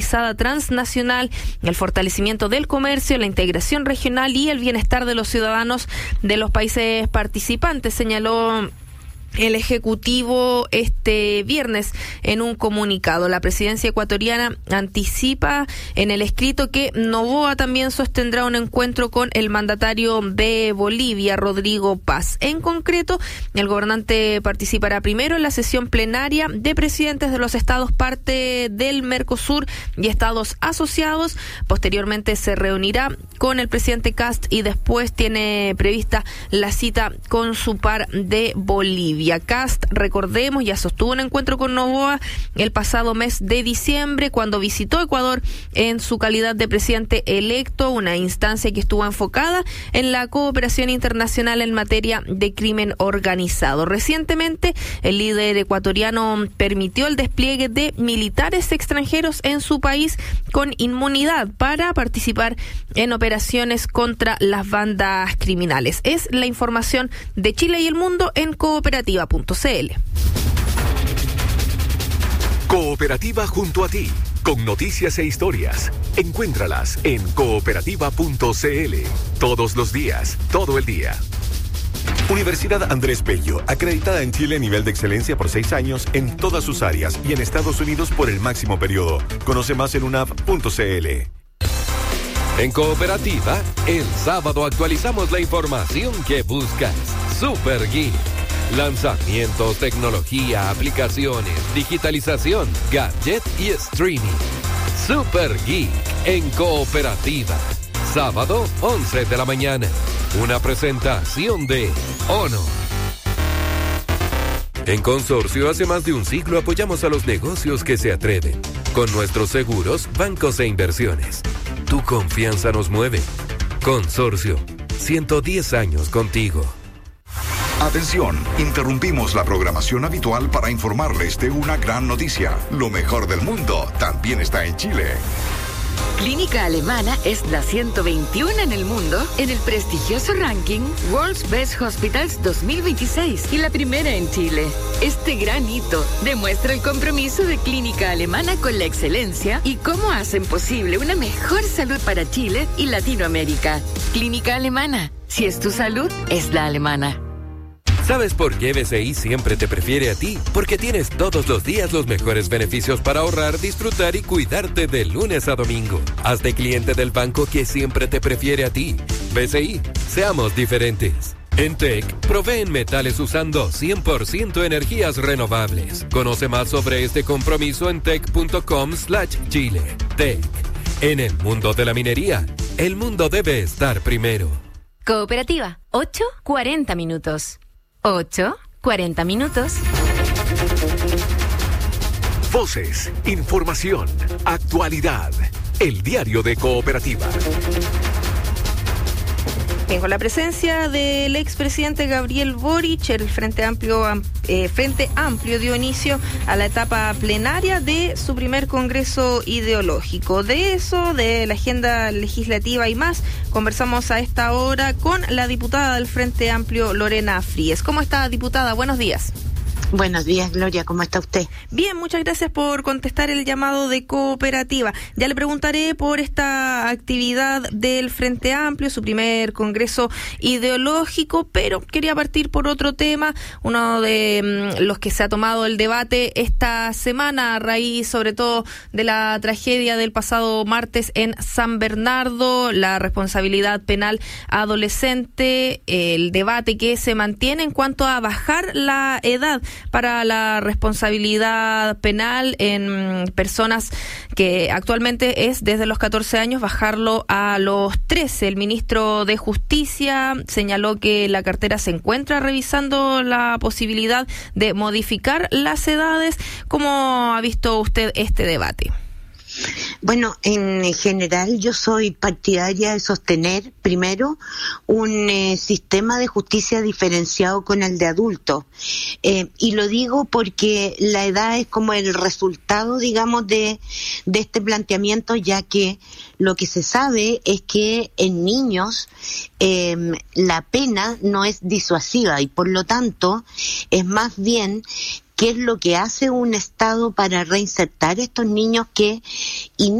organizada transnacional, el fortalecimiento del comercio, la integración regional y el bienestar de los ciudadanos de los países participantes, señaló el Ejecutivo este viernes en un comunicado. La presidencia ecuatoriana anticipa en el escrito que Noboa también sostendrá un encuentro con el mandatario de Bolivia, Rodrigo Paz. En concreto, el gobernante participará primero en la sesión plenaria de presidentes de los estados parte del Mercosur y estados asociados. Posteriormente se reunirá con el presidente Kast y después tiene prevista la cita con su par de Bolivia. Kast, recordemos, ya sostuvo un encuentro con Noboa el pasado mes de diciembre cuando visitó Ecuador en su calidad de presidente electo, una instancia que estuvo enfocada en la cooperación internacional en materia de crimen organizado. Recientemente, el líder ecuatoriano permitió el despliegue de militares extranjeros en su país con inmunidad para participar en operaciones contra las bandas criminales. Es la información de Chile y el mundo en Cooperativa.cl. Cooperativa junto a ti, con noticias e historias. Encuéntralas en Cooperativa.cl. Todos los días, todo el día. Universidad Andrés Bello, acreditada en Chile a nivel de excelencia por 6 años en todas sus áreas y en Estados Unidos por el máximo periodo. Conoce más en unap.cl. En Cooperativa, el sábado actualizamos la información que buscas. Super Geek. Lanzamientos, tecnología, aplicaciones, digitalización, gadget y streaming. Super Geek en Cooperativa. Sábado, 11 de la mañana. Una presentación de ONO. En Consorcio, hace más de un siglo apoyamos a los negocios que se atreven. Con nuestros seguros, bancos e inversiones. Tu confianza nos mueve. Consorcio, 110 años contigo. Atención, interrumpimos la programación habitual para informarles de una gran noticia. Lo mejor del mundo también está en Chile. Clínica Alemana es la 121 en el mundo en el prestigioso ranking World's Best Hospitals 2026 y la primera en Chile. Este gran hito demuestra el compromiso de Clínica Alemana con la excelencia y cómo hacen posible una mejor salud para Chile y Latinoamérica. Clínica Alemana, si es tu salud, es la alemana. ¿Sabes por qué BCI siempre te prefiere a ti? Porque tienes todos los días los mejores beneficios para ahorrar, disfrutar y cuidarte de lunes a domingo. Hazte cliente del banco que siempre te prefiere a ti. BCI, seamos diferentes. En TEC, proveen metales usando 100% energías renovables. Conoce más sobre este compromiso en tec.com/Chile. TEC, en el mundo de la minería, el mundo debe estar primero. Cooperativa, 8:40 minutos. 8:40 minutos. Voces, información, actualidad. El diario de Cooperativa. Bien, con la presencia del expresidente Gabriel Boric, el Frente Amplio dio inicio a la etapa plenaria de su primer congreso ideológico. De eso, de la agenda legislativa y más, conversamos a esta hora con la diputada del Frente Amplio, Lorena Fríes. ¿Cómo está, diputada? Buenos días. Buenos días, Gloria, ¿cómo está usted? Bien, muchas gracias por contestar el llamado de Cooperativa. Ya le preguntaré por esta actividad del Frente Amplio, su primer congreso ideológico, pero quería partir por otro tema, uno de los que se ha tomado el debate esta semana a raíz sobre todo de la tragedia del pasado martes en San Bernardo, la responsabilidad penal adolescente, el debate que se mantiene en cuanto a bajar la edad para la responsabilidad penal en personas que actualmente es desde los 14 años, bajarlo a los 13. El ministro de Justicia señaló que la cartera se encuentra revisando la posibilidad de modificar las edades. ¿Cómo ha visto usted este debate? Bueno, en general yo soy partidaria de sostener primero un sistema de justicia diferenciado con el de adultos. Y lo digo porque la edad es como el resultado, digamos, de este planteamiento, ya que lo que se sabe es que en niños la pena no es disuasiva y por lo tanto es más bien qué es lo que hace un Estado para reinsertar a estos niños que